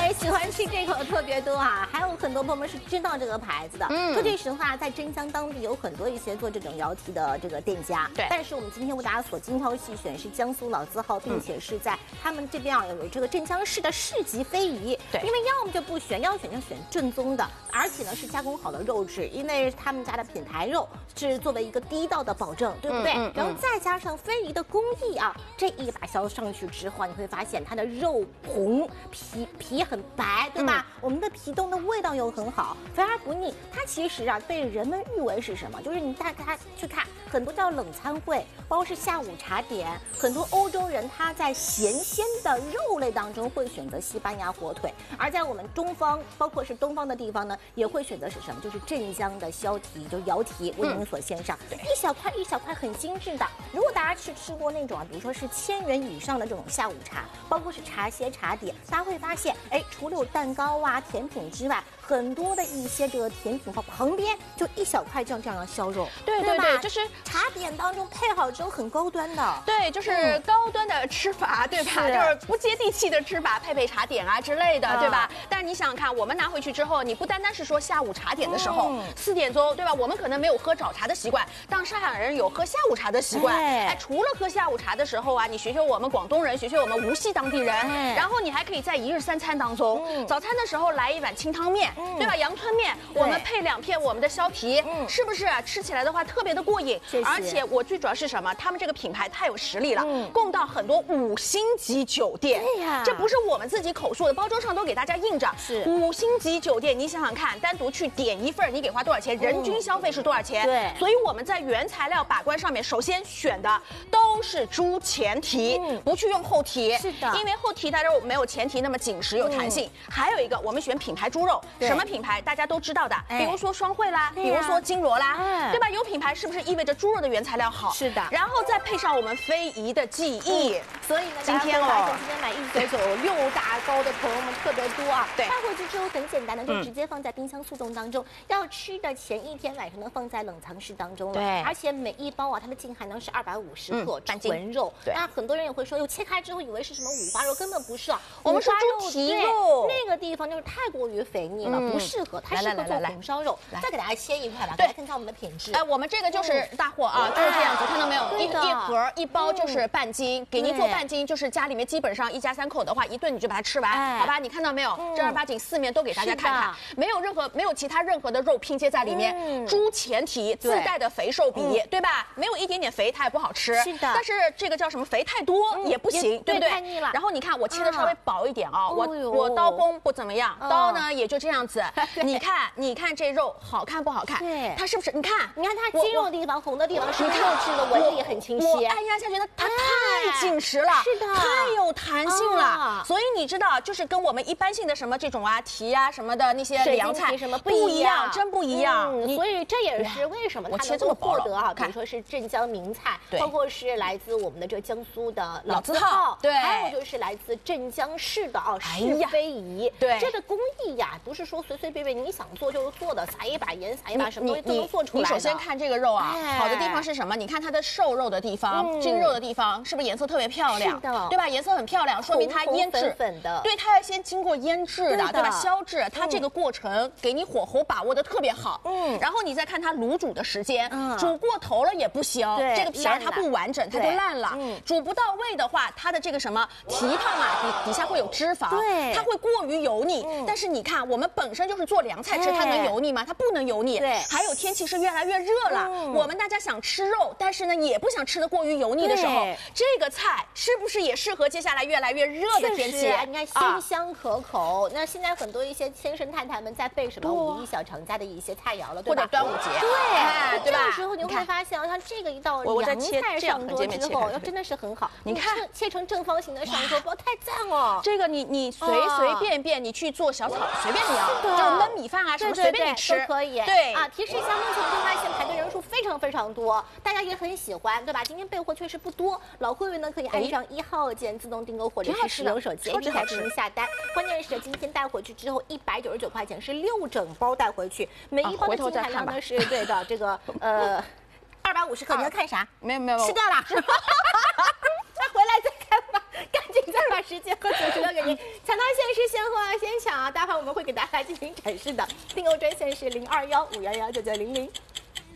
对，喜欢吃这口特别多啊，还有很多朋友们是知道这个牌子的。说句实话，在镇江当地有很多一些做这种摇蹄的这个店家。 对， 但是我们今天为大家所精挑细选是江苏老字号，并且是在他们这边啊有这个镇江市的市级非遗。 对， 因为要么就不选，要选就选正宗的，而且呢是加工好的肉质，因为他们家的品牌肉是作为一个第一道的保证，对不对？然后再加上非遗的工艺啊，这一把削上去之后，你会发现它的肉红，皮很白，对吧？我们的皮冻的味道又很好，肥而不腻。它其实啊，被人们誉为是什么？就是你大家去看很多叫冷餐会，包括是下午茶点，很多欧洲人他在咸鲜的肉类当中会选择西班牙火腿，而在我们中方，包括是东方的地方呢，也会选择是什么？就是镇江的削蹄，就摇蹄为您所献上，一小块一小块，很精致的。如果大家吃过那种啊，比如说是1000元以上的这种下午茶，包括是茶歇茶点，大家会发现，哎，除了有蛋糕啊、甜品之外，很多的一些这个甜品旁边就一小块这样的削肉， 对，就是茶点当中配好之后很高端的， 对，就是高端的吃法，对吧？就是不接地气的吃法，配茶点啊之类的，对吧？但是你想想看，我们拿回去之后，你不单单是说下午茶点的时候，4点钟，对吧？我们可能没有喝早茶的习惯，但上海人有喝下午茶的习惯。哎，除了喝下午茶的时候啊，你学学我们广东人，学学我们无锡当地人，然后你还可以在一日3餐当中，早餐的时候来一碗清汤面，对吧？阳春面，我们配2片我们的削蹄，是不是吃起来的话特别的过瘾？而且我最主要是什么？他们这个品牌太有实力了，供到很多5星级酒店。 对呀， 这不是我们自己口述的，包装上都给大家印着。 是 5星级酒店，你想想看，单独去点一份，你给花多少钱？人均消费是多少钱？ 对， 所以我们在原材料把关上面，首先选的都是猪前蹄，不去用后蹄。 是的， 因为后蹄它就没有前蹄那么紧实有弹性。还有一个，我们选品牌猪肉，什么品牌大家都知道的，比如说双汇啦，比如说金螺啦，对吧？有品牌是不是意味着猪肉的原材料好？ 是的， 然后再配上我们非遗的技艺。 所以呢， 今天买199，6大包的朋友们特别多啊。 对， 带回去之后很简单的，就直接放在冰箱速冻当中。要吃的前一天晚上呢，放在冷藏室当中了。 对， 而且每一包啊，它的净含量是250克纯肉。 对， 那很多人也会说，哟，切开之后以为是什么五花肉，根本不是啊。 我们是猪蹄肉， 那个地方就是太过于肥腻了，不适合。它适合做红烧肉。再给大家切一块吧，来看看我们的品质。 哎，我们这个就是大货啊，就是这样子，看到没有？一盒1包就是半斤，给您做半斤，就是家里面基本上1家3口的话，一顿你就把它吃完，好吧？你看到没有？正儿八经4面都给大家看看，没有其他任何的肉拼接在里面，猪前蹄自带的肥瘦比，对吧？没有一点点肥，它也不好吃。 是的， 但是这个叫什么？肥太多也不行，对不对？ 太腻了。 然后你看我切的稍微薄一点啊，我刀工不怎么样，刀呢也就这样子。你看这肉好看不好看？对，它是不是？你看它筋肉的地方、红的地方是肉质的纹理很清晰。 我按压下去，它太紧实了， 是的， 太有弹性了。所以你知道，就是跟我们一般性的什么这种啊蹄啊什么的那些凉菜什么不一样，真不一样。 所以这也是为什么它能够获得啊，比如说是镇江名菜，包括是来自我们的这江苏的老字号， 对， 还有就是来自镇江市的市非遗。 对， 这个工艺呀，不是说随随便便你想做就做的，撒一把盐，撒一把什么东西都能做出来的。 你首先看这个肉啊，好的地方是什么？你看它的瘦肉的地方、筋肉的地方，是不是颜色特别漂亮？ 是的， 对吧？颜色很漂亮，说明它腌制粉的。 对，它要先经过腌制的，对吧？削制，它这个过程给你火候把握的特别好。然后你再看它卤煮的时间，煮过头了也不行，这个皮儿它不完整，它就烂了。煮不到位的话，它的这个什么蹄膀啊，底下会有脂肪， 对， 它会过于油腻。但是你看，我们本身就是做凉菜吃，它能油腻吗？它不能油腻。 对， 还有天气是越来越热了，我们大家想吃肉，但是呢也不想吃得过于油腻的时候，这个菜是不是也适合接下来越来越热的天气？ 你看鲜香可口。那现在很多一些先生太太们在备什么5一小长假的一些菜肴了，对吧？ 或者端午节， 对吧？这个时候你会发现，像这个一道凉菜上桌之后，要真的是很好。 你看切成正方形的上桌，不太赞哦。 这个你随便你去做小炒，随便你要，就是焖米饭啊什么随便你吃都可以。 对啊，提示一下，目前就发现排队人数非常多，大家也很喜欢，对吧？今天备货确实不多，老会员呢可以按上1号键自动订购，或者是使用手机 APP 进行下单。关键是今天带回去之后199块钱是6整包带回去，每一包的净含量呢是对的，这个250克，你要看啥？ 没有， 吃掉了。那回来再看吧，赶紧再把时间和主持留给您，抢到限时现货现抢啊！待会我们会给大家进行展示的，订购专线是0215119900。